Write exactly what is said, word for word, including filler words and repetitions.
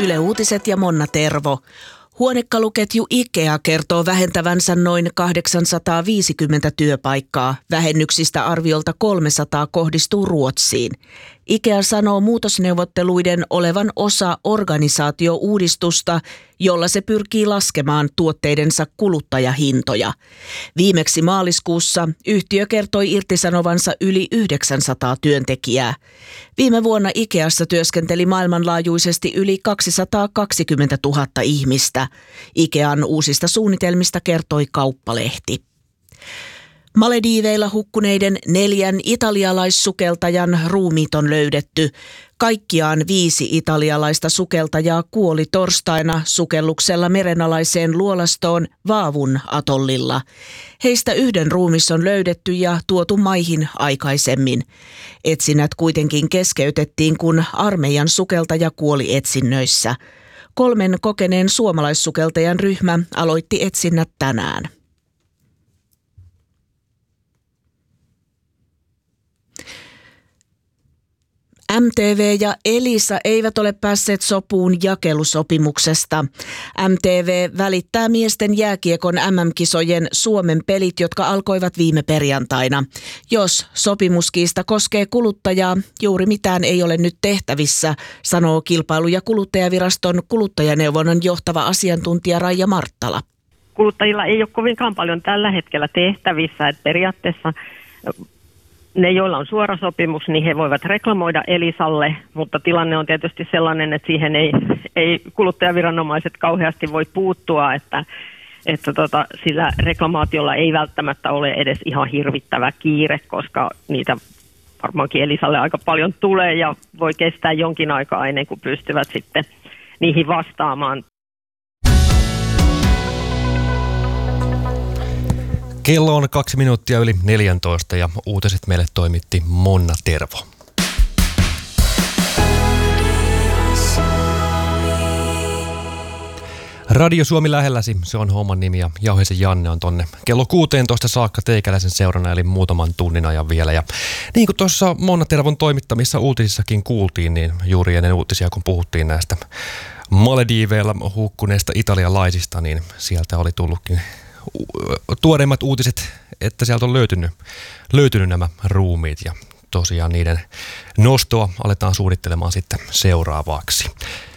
Yle Uutiset ja Monna Tervo. Huonekaluketju IKEA kertoo vähentävänsä noin kahdeksansataaviisikymmentä työpaikkaa. Vähennyksistä arviolta kolmesataa kohdistuu Ruotsiin. IKEA sanoo muutosneuvotteluiden olevan osa organisaatiouudistusta, jolla se pyrkii laskemaan tuotteidensa kuluttajahintoja. Viimeksi maaliskuussa yhtiö kertoi irtisanovansa yli yhdeksänsataa työntekijää. Viime vuonna IKEassa työskenteli maailmanlaajuisesti yli kaksisataakaksikymmentätuhatta ihmistä. IKEAn uusista suunnitelmista kertoi Kauppalehti. Malediiveilla hukkuneiden neljän italialaissukeltajan ruumiit on löydetty. Kaikkiaan viisi italialaista sukeltajaa kuoli torstaina sukelluksella merenalaiseen luolastoon Vaavun atollilla. Heistä yhden ruumis on löydetty ja tuotu maihin aikaisemmin. Etsinnät kuitenkin keskeytettiin, kun armeijan sukeltaja kuoli etsinnöissä. Kolmen kokeneen suomalaissukeltajan ryhmä aloitti etsinnät tänään. M T V ja Elisa eivät ole päässeet sopuun jakelusopimuksesta. M T V välittää miesten jääkiekon M M-kisojen Suomen pelit, jotka alkoivat viime perjantaina. Jos sopimuskiista koskee kuluttajaa, juuri mitään ei ole nyt tehtävissä, sanoo Kilpailu- ja kuluttajaviraston kuluttajaneuvonnan johtava asiantuntija Raija Marttala. Kuluttajilla ei ole kovinkaan paljon tällä hetkellä tehtävissä, että periaatteessa ne, joilla on suora sopimus, niin he voivat reklamoida Elisalle, mutta tilanne on tietysti sellainen, että siihen ei, ei kuluttajaviranomaiset kauheasti voi puuttua, että, että tota, sillä reklamaatiolla ei välttämättä ole edes ihan hirvittävä kiire, koska niitä varmaankin Elisalle aika paljon tulee ja voi kestää jonkin aikaa ennen kuin pystyvät sitten niihin vastaamaan. Kello on kaksi minuuttia yli neljäntoista ja uutiset meille toimitti Monna Tervo. Radio Suomi lähelläsi, se on homman nimi ja Jauheisen Janne on tonne kello kuusitoista saakka teikäläisen seurana eli muutaman tunnin ajan vielä. Ja niin kuin tuossa Monna Tervon toimittamissa uutisissakin kuultiin, niin juuri ennen uutisia kun puhuttiin näistä Malediiveilla hukkuneista italialaisista, niin sieltä oli tullutkin tuoreimmat uutiset, että sieltä on löytynyt, löytynyt nämä ruumiit ja tosiaan niiden nostoa aletaan suunnittelemaan sitten seuraavaksi.